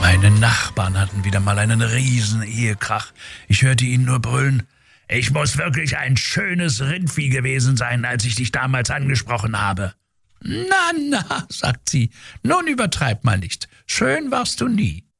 Meine Nachbarn hatten wieder mal einen riesen Ehekrach. Ich hörte ihn nur brüllen: »Ich muss wirklich ein schönes Rindvieh gewesen sein, als ich dich damals angesprochen habe.« »Na, na«, sagt sie, »nun übertreib mal nicht. Schön warst du nie.«